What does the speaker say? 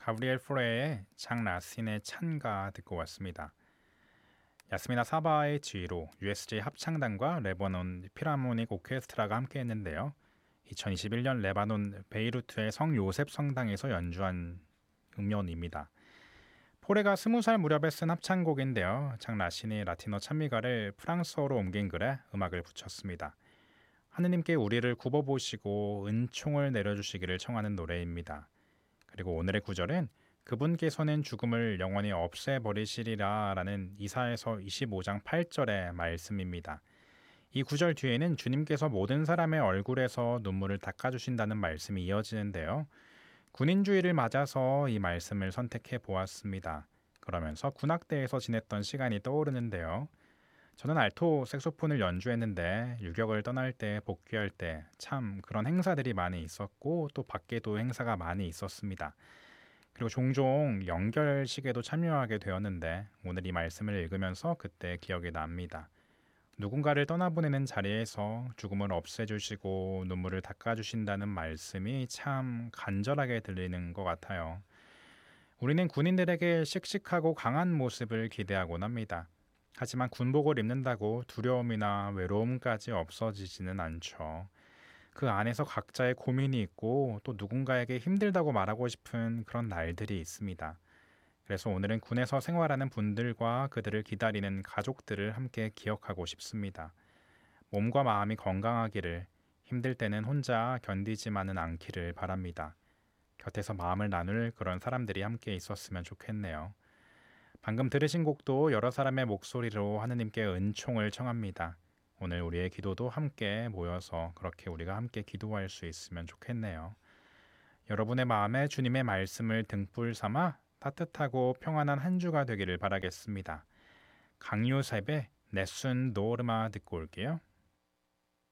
가브리엘 포레의 장 라신의 찬가 듣고 왔습니다. 야스미나 사바의 지휘로 USJ 합창단과 레바논 필하모닉 오케스트라가 함께했는데요. 2021년 레바논 베이루트의 성 요셉 성당에서 연주한 음연입니다. 포레가 20살 무렵에 쓴 합창곡인데요. 장 라신이 라틴어 찬미가를 프랑스어로 옮긴 글에 음악을 붙였습니다. 하느님께 우리를 굽어보시고 은총을 내려주시기를 청하는 노래입니다. 그리고 오늘의 구절은 그분께서는 죽음을 영원히 없애버리시리라 라는 이사야서 25장 8절의 말씀입니다. 이 구절 뒤에는 주님께서 모든 사람의 얼굴에서 눈물을 닦아주신다는 말씀이 이어지는데요. 군인주의를 맞아서 이 말씀을 선택해 보았습니다. 그러면서 군악대에서 지냈던 시간이 떠오르는데요. 저는 알토 색소폰을 연주했는데 유격을 떠날 때 복귀할 때 참 그런 행사들이 많이 있었고 또 밖에도 행사가 많이 있었습니다. 그리고 종종 연결식에도 참여하게 되었는데 오늘 이 말씀을 읽으면서 그때 기억이 납니다. 누군가를 떠나보내는 자리에서 죽음을 없애주시고 눈물을 닦아주신다는 말씀이 참 간절하게 들리는 것 같아요. 우리는 군인들에게 씩씩하고 강한 모습을 기대하곤 합니다. 하지만 군복을 입는다고 두려움이나 외로움까지 없어지지는 않죠. 그 안에서 각자의 고민이 있고 또 누군가에게 힘들다고 말하고 싶은 그런 날들이 있습니다. 그래서 오늘은 군에서 생활하는 분들과 그들을 기다리는 가족들을 함께 기억하고 싶습니다. 몸과 마음이 건강하기를, 힘들 때는 혼자 견디지만은 않기를 바랍니다. 곁에서 마음을 나눌 그런 사람들이 함께 있었으면 좋겠네요. 방금 들으신 곡도 여러 사람의 목소리로 하느님께 은총을 청합니다. 오늘 우리의 기도도 함께 모여서 그렇게 우리가 함께 기도할 수 있으면 좋겠네요. 여러분의 마음에 주님의 말씀을 등불 삼아 따뜻하고 평안한 한 주가 되기를 바라겠습니다. 강요셉의 내순 노르마 듣고 올게요.